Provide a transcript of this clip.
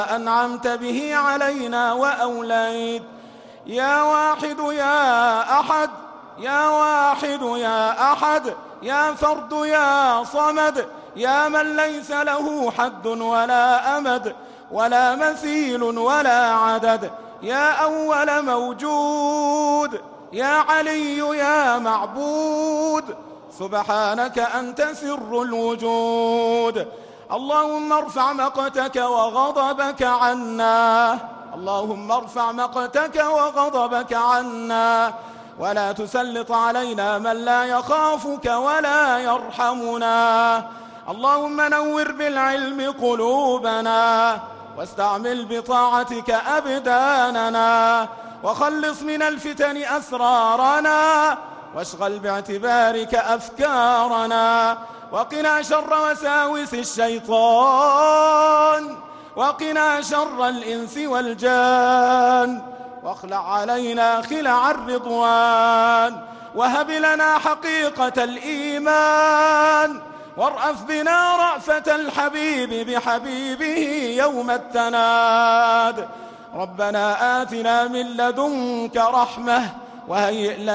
أنعمت به علينا وأوليت. يا واحد يا أحد، يا واحد يا أحد، يا فرد يا صمد، يا من ليس له حد ولا أمد ولا مثيل ولا عدد، يا أول موجود، يا علي يا معبود، سبحانك أنت سر الوجود. اللهم ارفع مقتك وغضبك عنا، اللهم ارفع مقتك وغضبك عنا، ولا تسلط علينا من لا يخافك ولا يرحمنا. اللهم نور بالعلم قلوبنا، واستعمل بطاعتك أبداننا، وخلص من الفتن أسرارنا، واشغل باعتبارك أفكارنا، وقنا شر وساوس الشيطان، وقنا شر الإنس والجان، واخلع علينا خلع الرضوان، وهب لنا حقيقة الإيمان، وارأف بنا رأفة الحبيب بحبيبه يوم التناد. ربنا آتنا من لدنك رحمة وهيئ لنا